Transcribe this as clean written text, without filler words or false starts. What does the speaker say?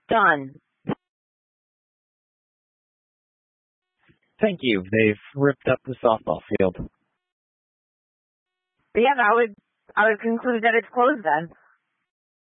Done. Thank you. They've ripped up the softball field. Yeah, I would conclude that it's closed then.